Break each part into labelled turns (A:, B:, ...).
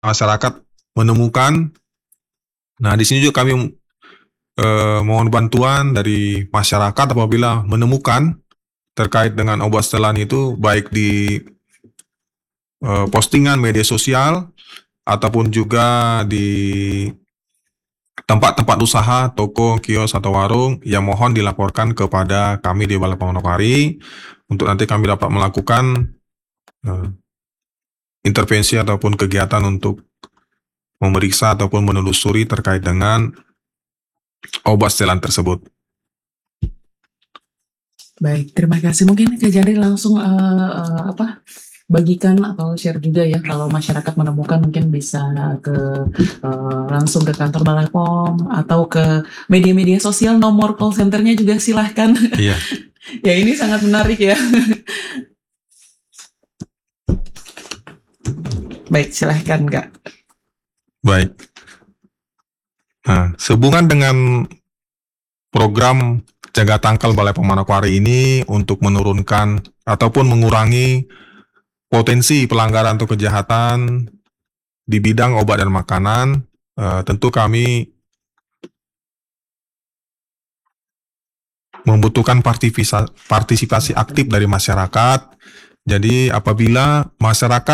A: masyarakat menemukan. Nah, di sini juga kami mohon bantuan dari masyarakat apabila menemukan terkait dengan obat setelan itu, baik di postingan media sosial ataupun juga di tempat-tempat usaha, toko, kios, atau warung, yang mohon dilaporkan kepada kami di Balai Pom Manokwari untuk nanti kami dapat melakukan intervensi ataupun kegiatan untuk memeriksa ataupun menelusuri terkait dengan obat setelan tersebut.
B: Baik, terima kasih. Mungkin Kak Jari langsung bagikan atau share juga ya, kalau masyarakat menemukan mungkin bisa langsung ke kantor Balai Pom atau ke media-media sosial, nomor call centernya juga silahkan.
A: Iya.
B: Ya, ini sangat menarik ya. Baik, silahkan Kak.
A: Baik. Nah, sehubungan dengan program jaga tangkal Balai Pom Manokwari ini untuk menurunkan ataupun mengurangi potensi pelanggaran atau kejahatan di bidang obat dan makanan, tentu kami membutuhkan partisipasi aktif dari masyarakat. Jadi apabila masyarakat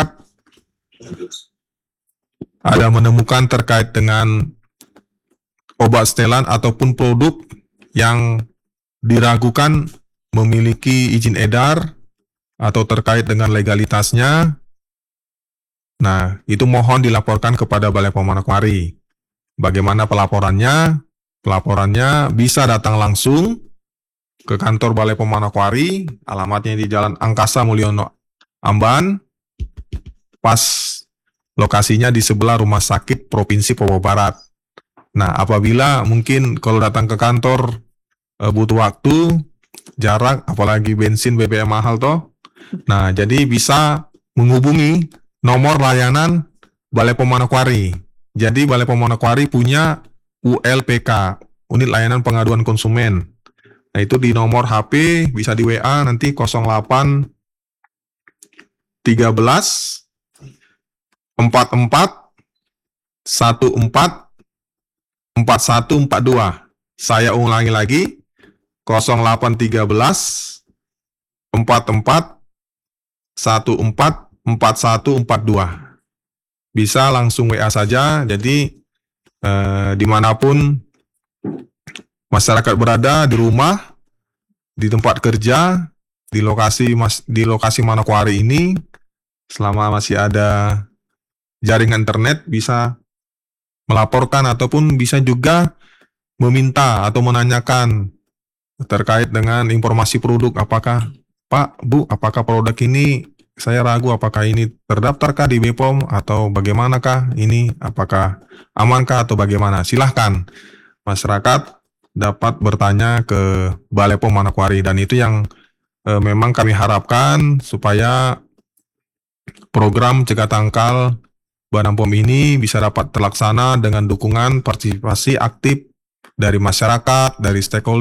A: ada menemukan terkait dengan obat setelan ataupun produk yang diragukan memiliki izin edar atau terkait dengan legalitasnya, nah itu mohon dilaporkan kepada Balai Pom Manokwari. Bagaimana pelaporannya? Pelaporannya bisa datang langsung ke kantor Balai Pom Manokwari, alamatnya di Jalan Angkasa Mulyono Amban, pas lokasinya di sebelah Rumah Sakit Provinsi Papua Barat. Nah, apabila mungkin kalau datang ke kantor butuh waktu, jarak, apalagi bensin BBM mahal toh. Nah, jadi bisa menghubungi nomor layanan Balai Pom Manokwari. Jadi Balai Pom Manokwari punya ULPK, Unit Layanan Pengaduan Konsumen. Nah, itu di nomor HP bisa di WA nanti 08 13 44 14 4142. Saya ulangi lagi, 0813 44 14 4142. Bisa langsung WA saja. Jadi dimanapun masyarakat berada, di rumah, di tempat kerja, di lokasi Manokwari ini, selama masih ada jaringan internet, bisa melaporkan ataupun bisa juga meminta atau menanyakan terkait dengan informasi produk. Apakah Pak, Bu, apakah produk ini saya ragu apakah ini terdaftarkah di BPOM atau bagaimanakah ini, apakah amankah atau bagaimana? Silahkan masyarakat dapat bertanya ke Balai Pom Manokwari, dan itu yang memang kami harapkan supaya program cegah tangkal Badan POM ini bisa dapat terlaksana dengan dukungan partisipasi aktif dari masyarakat, dari stakeholder,